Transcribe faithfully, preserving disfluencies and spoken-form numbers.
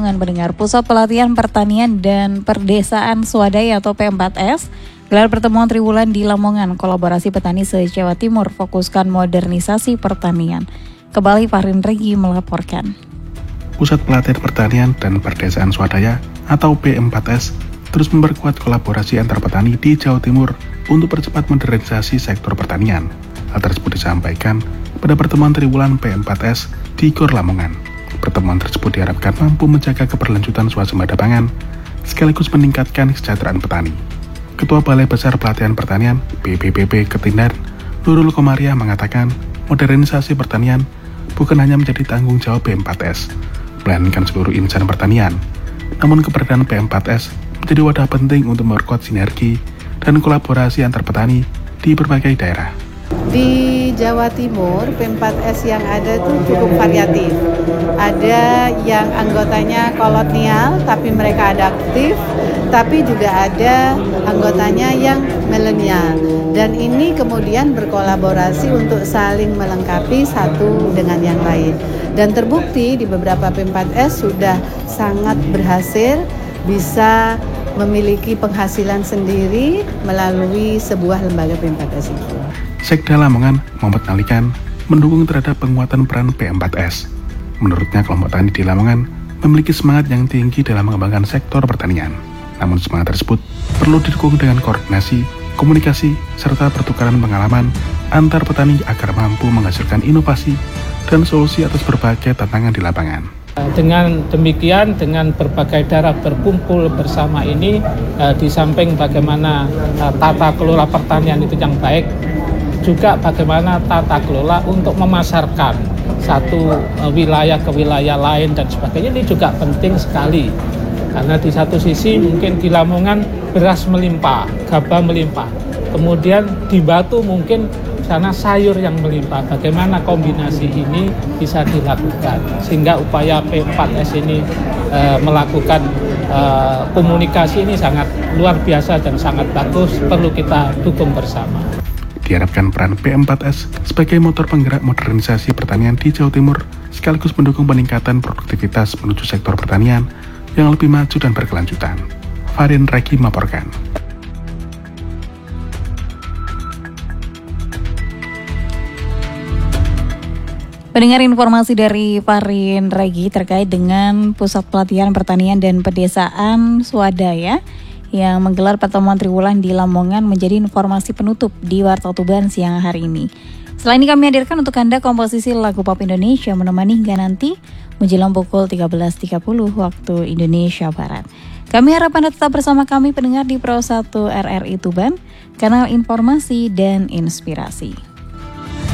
Lamongan mendengar Pusat Pelatihan Pertanian dan Perdesaan Swadaya atau P empat S gelar pertemuan triwulan di Lamongan, kolaborasi petani se-Jawa Timur fokuskan modernisasi pertanian. Kembali Farin Regi melaporkan. Pusat Pelatihan Pertanian dan Perdesaan Swadaya atau P empat S terus memperkuat kolaborasi antar petani di Jawa Timur untuk percepat modernisasi sektor pertanian. Hal tersebut disampaikan pada pertemuan triwulan P empat S di Gor Lamongan. Pertemuan tersebut diharapkan mampu menjaga keberlanjutan swasembada pangan sekaligus meningkatkan kesejahteraan petani. Ketua Balai Besar Pelatihan Pertanian B B P P Ketindan, Nurul Komaria mengatakan modernisasi pertanian bukan hanya menjadi tanggung jawab P empat S, melainkan seluruh insan pertanian. Namun keberadaan P empat S menjadi wadah penting untuk memperkuat sinergi dan kolaborasi antar petani di berbagai daerah. Di Jawa Timur, P empat S yang ada itu cukup variatif. Ada yang anggotanya kolonial, tapi mereka adaptif, tapi juga ada anggotanya yang milenial. Dan ini kemudian berkolaborasi untuk saling melengkapi satu dengan yang lain. Dan terbukti di beberapa P empat S sudah sangat berhasil bisa memiliki penghasilan sendiri melalui sebuah lembaga P empat S itu. Sekda Lamongan, Muhammad Nalikan, mendukung terhadap penguatan peran P empat S. Menurutnya, kelompok tani di Lamongan memiliki semangat yang tinggi dalam mengembangkan sektor pertanian. Namun semangat tersebut perlu didukung dengan koordinasi, komunikasi, serta pertukaran pengalaman antar petani agar mampu menghasilkan inovasi dan solusi atas berbagai tantangan di lapangan. Dengan demikian, dengan berbagai daerah berkumpul bersama ini, di samping bagaimana tata kelola pertanian itu yang baik, juga bagaimana tata kelola untuk memasarkan satu wilayah ke wilayah lain dan sebagainya, ini juga penting sekali. Karena di satu sisi mungkin di Lamongan beras melimpah, gabah melimpah, kemudian di Batu mungkin sana sayur yang melimpah. Bagaimana kombinasi ini bisa dilakukan sehingga upaya P empat S ini e, melakukan e, komunikasi ini sangat luar biasa dan sangat bagus, perlu kita dukung bersama. Diharapkan peran P empat S sebagai motor penggerak modernisasi pertanian di Jawa Timur sekaligus mendukung peningkatan produktivitas menuju sektor pertanian yang lebih maju dan berkelanjutan. Farin Regi melaporkan. Pendengar informasi dari Farin Regi terkait dengan Pusat Pelatihan Pertanian dan Pedesaan Swadaya yang menggelar pertemuan triwulan di Lamongan menjadi informasi penutup di Warta Tuban siang hari ini. Selain ini kami hadirkan untuk Anda komposisi lagu pop Indonesia menemani hingga nanti menjelang pukul tiga belas tiga puluh waktu Indonesia Barat. Kami harap Anda tetap bersama kami pendengar di Pro satu R R I Tuban, kanal informasi dan inspirasi.